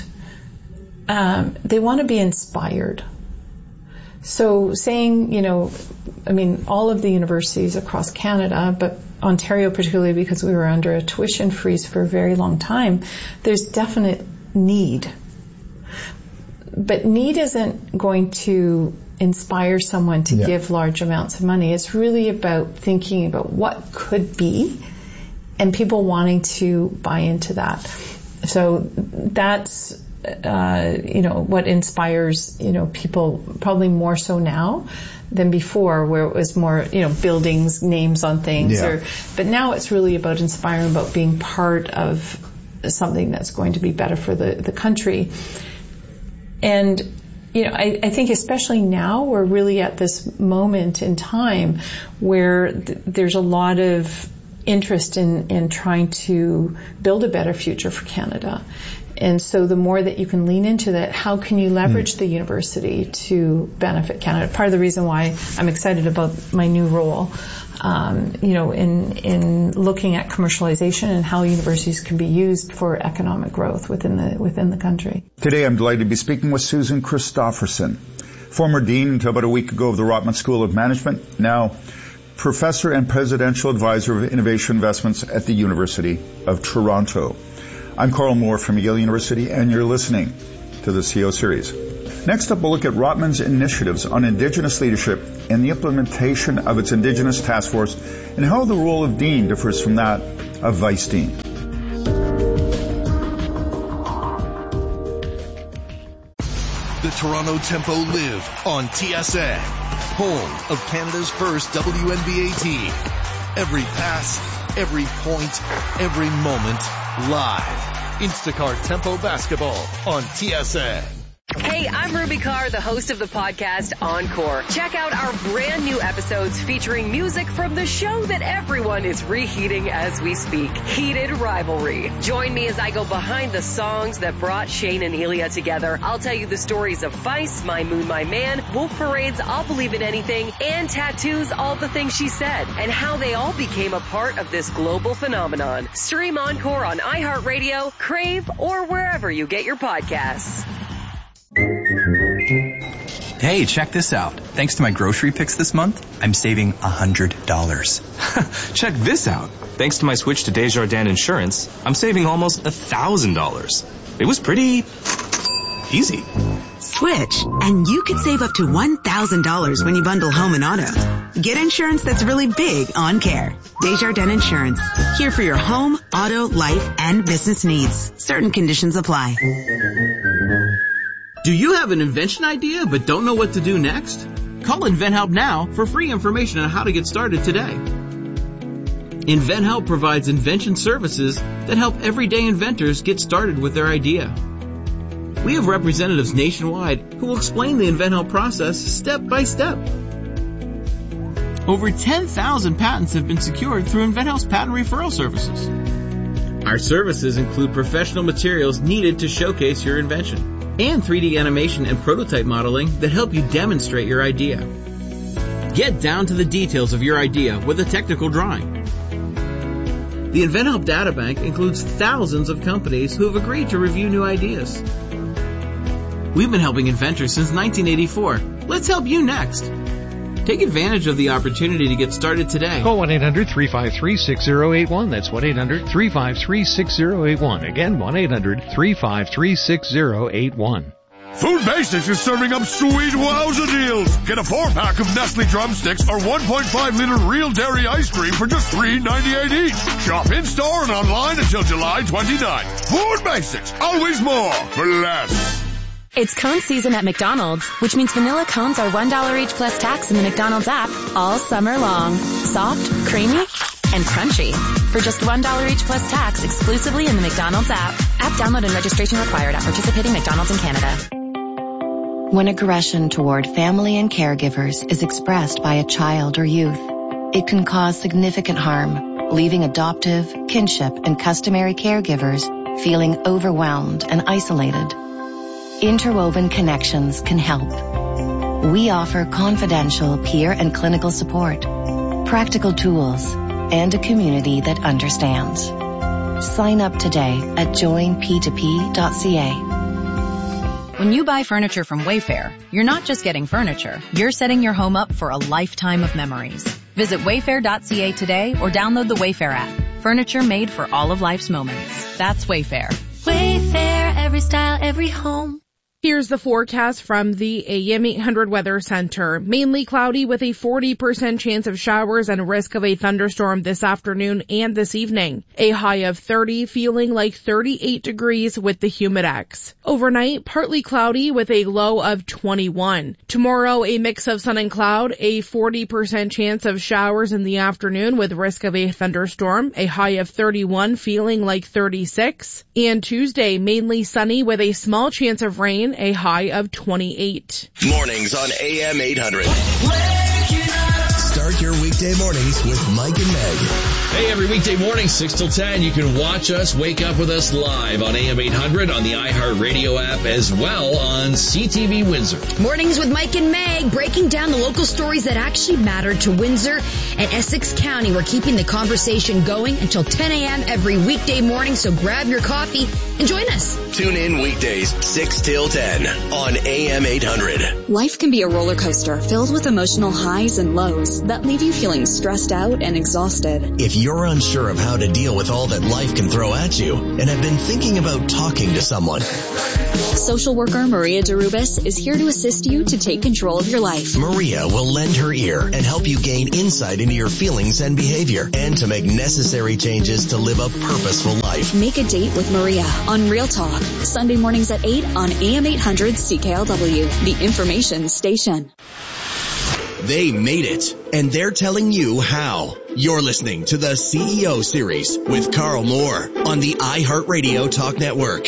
um, they want to be inspired. So saying, you know, I mean, all of the universities across Canada, but Ontario particularly because we were under a tuition freeze for a very long time, there's definite need. But need isn't going to inspire someone to yeah. give large amounts of money. It's really about thinking about what could be and people wanting to buy into that. So that's, uh, you know, what inspires, you know, people probably more so now than before, where it was more, you know, buildings, names on things. Yeah. Or, but now it's really about inspiring, about being part of something that's going to be better for the, the country. And you know, I, I think especially now we're really at this moment in time where th- there's a lot of interest in, in trying to build a better future for Canada. And so the more that you can lean into that, how can you leverage mm. the university to benefit Canada? Part of the reason why I'm excited about my new role, um, you know, in in looking at commercialization and how universities can be used for economic growth within the within the country. Today I'm delighted to be speaking with Susan Christofferson, former dean until about a week ago of the Rotman School of Management, now professor and presidential advisor of innovation investments at the University of Toronto. I'm Carl Moore from McGill University, and you're listening to the C E O Series. Next up, we'll look at Rotman's initiatives on Indigenous leadership and the implementation of its Indigenous Task Force and how the role of Dean differs from that of Vice Dean. The Toronto Tempo live on T S A, home of Canada's first W N B A team. Every pass, every point, every moment, live. Instacart Tempo Basketball on T S A. Hey, I'm Ruby Carr, the host of the podcast Encore. Check out our brand new episodes featuring music from the show that everyone is reheating as we speak, Heated Rivalry. Join me as I go behind the songs that brought Shane and Elia together. I'll tell you the stories of Vice, My Moon, My Man, Wolf Parade's I'll Believe in Anything, and Tattoo's All the Things She Said, and how they all became a part of this global phenomenon. Stream Encore on iHeartRadio, Crave, or wherever you get your podcasts. Hey, check this out. Thanks to my grocery picks this month, I'm saving one hundred dollars. Check this out. Thanks to my switch to Desjardins Insurance, I'm saving almost one thousand dollars. It was pretty easy. Switch, and you could save up to one thousand dollars when you bundle home and auto. Get insurance that's really big on care. Desjardins Insurance. Here for your home, auto, life, and business needs. Certain conditions apply. Do you have an invention idea but don't know what to do next? Call InventHelp now for free information on how to get started today. InventHelp provides invention services that help everyday inventors get started with their idea. We have representatives nationwide who will explain the InventHelp process step by step. Over ten thousand patents have been secured through InventHelp's patent referral services. Our services include professional materials needed to showcase your invention, and three D animation and prototype modeling that help you demonstrate your idea. Get down to the details of your idea with a technical drawing. The InventHelp Databank includes thousands of companies who have agreed to review new ideas. We've been helping inventors since nineteen eighty-four. Let's help you next. Take advantage of the opportunity to get started today. Call one eight hundred three five three six zero eight one. That's one eight hundred three five three six zero eight one. Again, one eight hundred three five three six zero eight one. Food Basics is serving up sweet wowza deals. Get a four-pack of Nestle drumsticks or one point five liter real dairy ice cream for just three ninety-eight each. Shop in-store and online until July twenty-ninth. Food Basics, always more for less. It's cone season at McDonald's, which means vanilla cones are one dollar each plus tax in the McDonald's app all summer long. Soft, creamy, and crunchy. For just one dollar each plus tax exclusively in the McDonald's app. App download and registration required at participating McDonald's in Canada. When aggression toward family and caregivers is expressed by a child or youth, it can cause significant harm, leaving adoptive, kinship, and customary caregivers feeling overwhelmed and isolated. Interwoven Connections can help. We offer confidential peer and clinical support, practical tools, and a community that understands. Sign up today at join p two p dot c a. When you buy furniture from Wayfair, you're not just getting furniture, you're setting your home up for a lifetime of memories. Visit wayfair dot c a today or download the Wayfair app. Furniture made for all of life's moments. That's Wayfair. Wayfair, every style, every home. Here's the forecast from the A M eight hundred Weather Center. Mainly cloudy with a forty percent chance of showers and risk of a thunderstorm this afternoon and this evening. A high of thirty, feeling like thirty-eight degrees with the humidex. Overnight, partly cloudy with a low of twenty-one. Tomorrow, a mix of sun and cloud, a forty percent chance of showers in the afternoon with risk of a thunderstorm. A high of thirty-one, feeling like thirty-six. And Tuesday, mainly sunny with a small chance of rain Edmonton, a high of twenty-eight. Mornings on A M eight hundred. Start your weekday mornings with Mike and Meg. Hey, every weekday morning, six till ten, you can watch us, wake up with us live on A M eight hundred, on the iHeartRadio app, as well on C T V Windsor. Mornings with Mike and Meg, breaking down the local stories that actually matter to Windsor and Essex County. We're keeping the conversation going until ten a.m. every weekday morning, so grab your coffee and join us. Tune in weekdays, six till ten on A M eight hundred. Life can be a roller coaster filled with emotional highs and lows that leave you feeling stressed out and exhausted. If you're unsure of how to deal with all that life can throw at you and have been thinking about talking to someone, Social worker Maria Derubis is here to assist you to take control of your life. Maria will lend her ear and help you gain insight into your feelings and behavior and to make necessary changes to live a purposeful life. Make a date with Maria on Real Talk, Sunday mornings at eight on A M eight hundred C K L W, the information station. They made it, and they're telling you how. You're listening to the C E O Series with Carl Moore on the iHeartRadio Talk Network.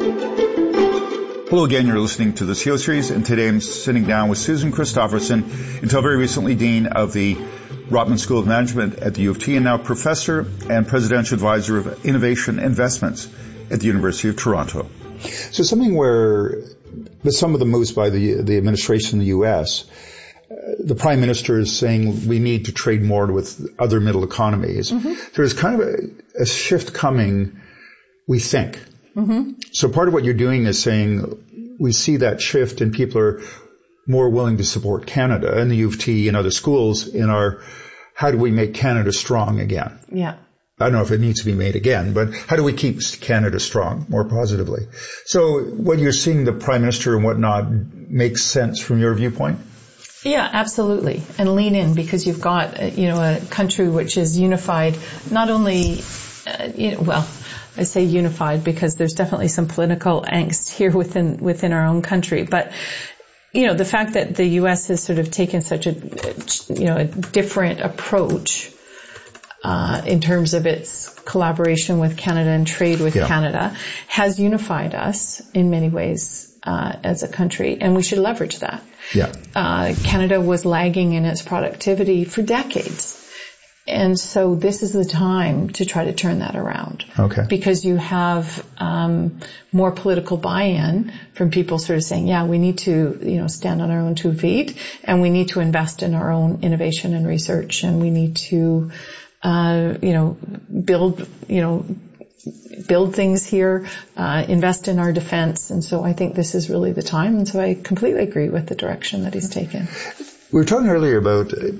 Hello again, you're listening to the C E O Series, and today I'm sitting down with Susan Christofferson, until very recently Dean of the Rotman School of Management at the U of T, and now Professor and Presidential Advisor of Innovation Investments at the University of Toronto. So something where, with some of the moves by the, the administration in the U S, the Prime Minister is saying we need to trade more with other middle economies. Mm-hmm. There's kind of a, a shift coming, we think. Mm-hmm. So part of what you're doing is saying we see that shift and people are more willing to support Canada and the U of T and other schools in our, how do we make Canada strong again? Yeah. I don't know if it needs to be made again, but how do we keep Canada strong more positively? So what you're seeing the Prime Minister and whatnot makes sense from your viewpoint? Yeah, absolutely. And lean in, because you've got, you know, a country which is unified, not only, uh, you know, well, I say unified because there's definitely some political angst here within, within our own country. But, you know, the fact that the U S has sort of taken such a, you know, a different approach, uh, in terms of its collaboration with Canada and trade with yeah. Canada has unified us in many ways, uh, as a country, and we should leverage that. Yeah. Uh, Canada was lagging in its productivity for decades. And so this is the time to try to turn that around. Okay. Because you have, um, more political buy-in from people sort of saying, yeah, we need to, you know, stand on our own two feet and we need to invest in our own innovation and research and we need to, uh, you know, build, you know, build things here, uh, invest in our defense. And so I think this is really the time. And so I completely agree with the direction that he's taken. We were talking earlier about the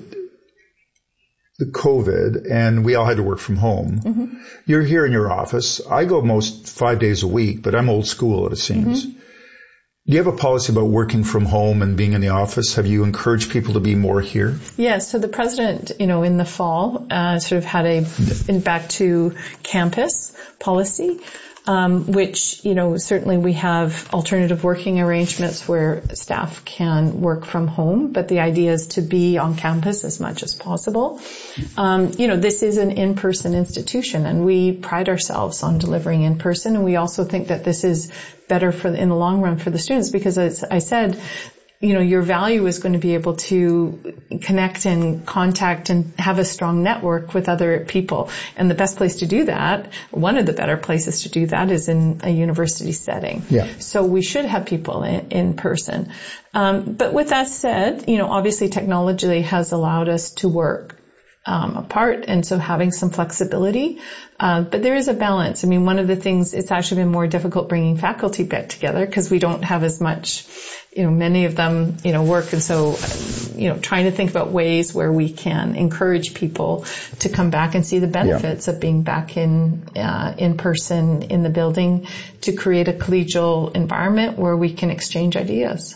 COVID, and we all had to work from home. Mm-hmm. You're here in your office. I go most five days a week, but I'm old school, it seems. Mm-hmm. Do you have a policy about working from home and being in the office? Have you encouraged people to be more here? Yeah, so the president, you know, in the fall, uh, sort of had a in back to campus policy, um, which, you know, certainly we have alternative working arrangements where staff can work from home, but the idea is to be on campus as much as possible. Um, you know, this is an in-person institution, and we pride ourselves on delivering in person, and we also think that this is better for the, in the long run for the students, because as I said, you know, your value is going to be able to connect and contact and have a strong network with other people. And the best place to do that, one of the better places to do that, is in a university setting. Yeah. So we should have people in, in person. Um, but with that said, you know, obviously technology has allowed us to work Um, apart, and so having some flexibility. Uh, but there is a balance. I mean, one of the things, it's actually been more difficult bringing faculty back together because we don't have as much, you know, many of them, you know, work. And so, you know, trying to think about ways where we can encourage people to come back and see the benefits yeah. of being back in, uh, in person in the building, to create a collegial environment where we can exchange ideas.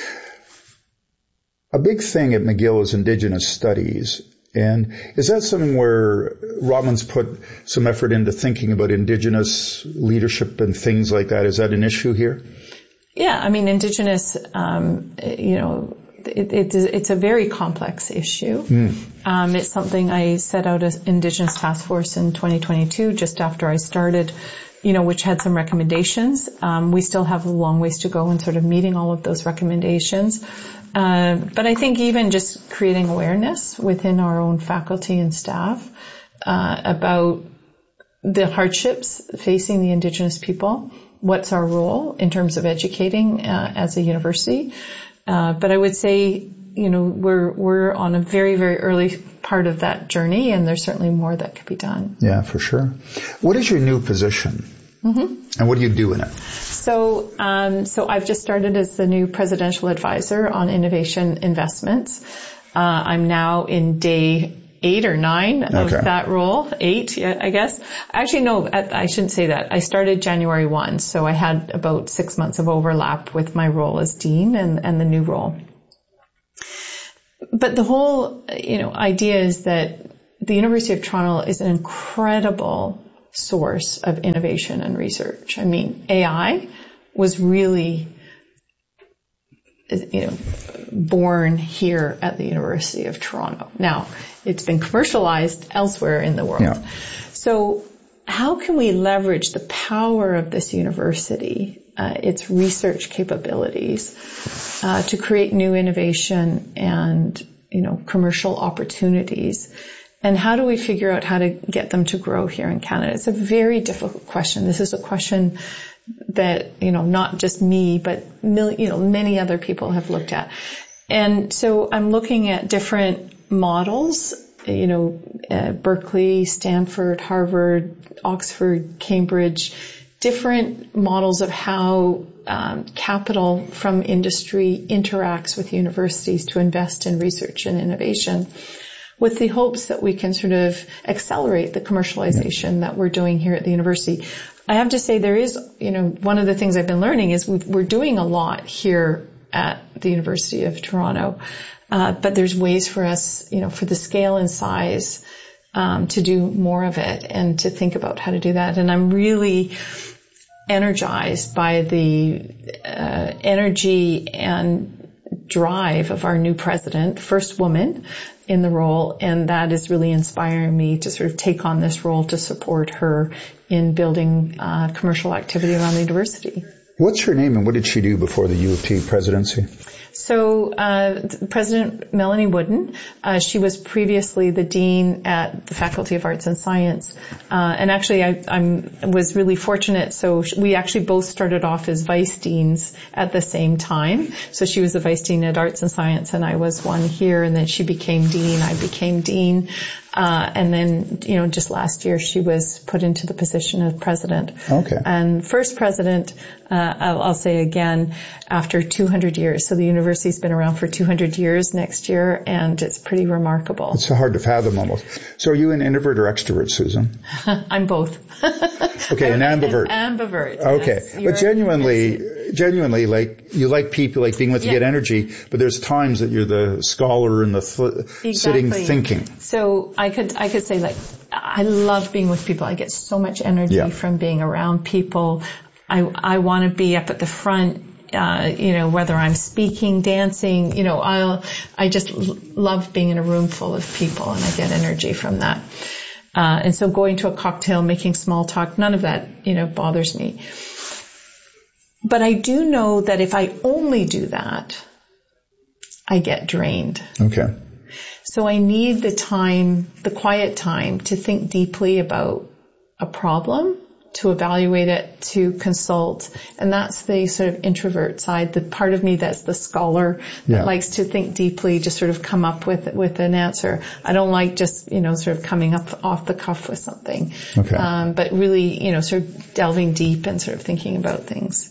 A big thing at McGill is Indigenous studies. And is that something where Rotman's put some effort into thinking about Indigenous leadership and things like that? Is that an issue here? Yeah, I mean, Indigenous, um, you know, it, it, it's a very complex issue. Mm. Um, it's something I set out as Indigenous Task Force in twenty twenty-two, just after I started you know, which had some recommendations. Um, we still have a long ways to go in sort of meeting all of those recommendations. Uh, but I think even just creating awareness within our own faculty and staff uh, about the hardships facing the Indigenous people. What's our role in terms of educating uh, as a university? Uh, but I would say, you know, we're we're on a very, very early part of that journey, and there's certainly more that could be done. Yeah, for sure. What is your new position? Mm-hmm. And what do you do in it? So, um, so I've just started as the new presidential advisor on innovation investments. Uh, I'm now in day eight or nine of okay. that role. Eight, yeah, I guess. Actually, no, I shouldn't say that. I started January first, so I had about six months of overlap with my role as dean and, and the new role. But the whole, you know, idea is that the University of Toronto is an incredible source of innovation and research. I mean, A I was really, you know, born here at the University of Toronto. Now, it's been commercialized elsewhere in the world. Yeah. So how can we leverage the power of this university, uh, its research capabilities, uh, to create new innovation and, you know, commercial opportunities? And how do we figure out how to get them to grow here in Canada? It's a very difficult question. This is a question that, you know, not just me, but mil- you know, many other people have looked at. And so I'm looking at different models, you know, uh, Berkeley, Stanford, Harvard, Oxford, Cambridge, different models of how um, capital from industry interacts with universities to invest in research and innovation, with the hopes that we can sort of accelerate the commercialization that we're doing here at the university. I have to say there is, you know, one of the things I've been learning is we've, we're doing a lot here at the University of Toronto, uh, but there's ways for us, you know, for the scale and size, um, to do more of it and to think about how to do that. And I'm really energized by the uh, energy and drive of our new president, first woman in the role, and that is really inspiring me to sort of take on this role to support her in building uh, commercial activity around the university. What's her name and what did she do before the U of T presidency? So, uh, President Melanie Wooden, uh, she was previously the dean at the Faculty of Arts and Science. Uh, and actually I I'm, was really fortunate. So we actually both started off as vice deans at the same time. So she was the vice dean at Arts and Science and I was one here, and then she became dean, I became dean. Uh, and then, you know, just last year she was put into the position of president. Okay. And first president, uh, I'll, I'll say again, after two hundred years. So the university's been around for two hundred years next year, and it's pretty remarkable. It's hard to fathom almost. So are you an introvert or extrovert, Susan? I'm both. Okay, an ambivert. An ambivert. Okay. Yes, but genuinely, genuinely, like, you like people, like being with, yeah. You get energy, but there's times that you're the scholar and the th- exactly. sitting thinking. So I could, I could say, like, I love being with people. I get so much energy yeah. from being around people. I, I want to be up at the front. Uh, you know, whether I'm speaking, dancing, you know, I'll, I just l- love being in a room full of people, and I get energy from that. Uh, and so going to a cocktail, making small talk, none of that, you know, bothers me. But I do know that if I only do that, I get drained. Okay. So I need the time, the quiet time, to think deeply about a problem, to evaluate it, to consult. And that's the sort of introvert side, the part of me that's the scholar that yeah. likes to think deeply, just sort of come up with with an answer. I don't like just, you know, sort of coming up off the cuff with something. Okay. Um, but really, you know, sort of delving deep and sort of thinking about things.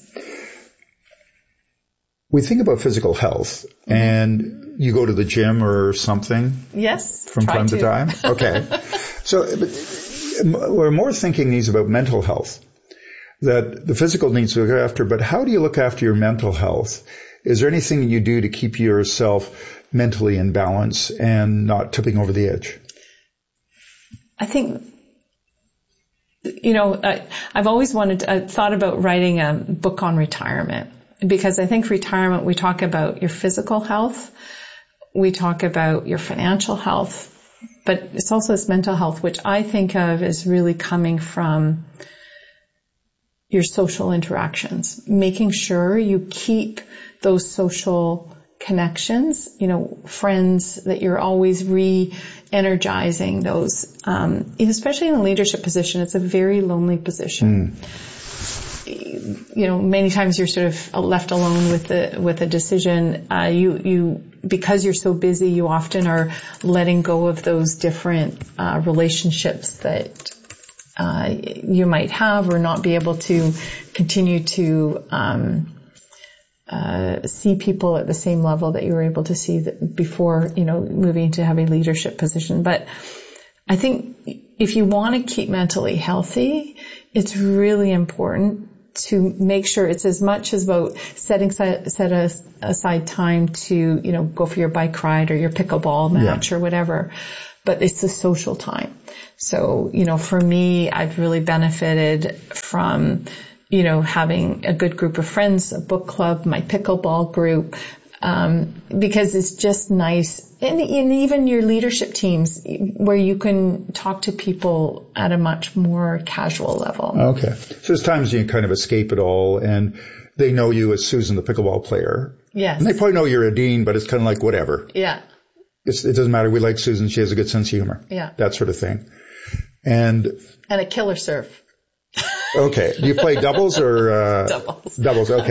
We think about physical health, mm-hmm. and you go to the gym or something? Yes. From time to, to time? Okay. So, we're more thinking these about mental health, that the physical needs to look after, but how do you look after your mental health? Is there anything you do to keep yourself mentally in balance and not tipping over the edge? I think, you know, I, I've always wanted, I thought about writing a book on retirement, because I think retirement, we talk about your physical health, we talk about your financial health, but it's also this mental health, which I think of as really coming from your social interactions, making sure you keep those social connections, you know, friends that you're always re-energizing those, um, especially in a leadership position. It's a very lonely position. Mm. You know, many times you're sort of left alone with the, with a decision. Uh, you, you, because you're so busy, you often are letting go of those different, uh, relationships that, uh, you might have or not be able to continue to, um, Uh, see people at the same level that you were able to see that before, you know, moving to have a leadership position. But I think if you want to keep mentally healthy, it's really important to make sure it's as much as about setting set aside time to, you know, go for your bike ride or your pickleball match yeah. or whatever. But it's the social time. So, you know, for me, I've really benefited from, you know, having a good group of friends, a book club, my pickleball group, um, because it's just nice. And, and even your leadership teams where you can talk to people at a much more casual level. Okay. So there's times you kind of escape it all and they know you as Susan, the pickleball player. Yes. And they probably know you're a dean, but it's kind of like whatever. Yeah. It's, it doesn't matter. We like Susan. She has a good sense of humor. Yeah. That sort of thing. And. And a killer serve. Okay. Do you play doubles or? Uh, doubles. Doubles. Okay.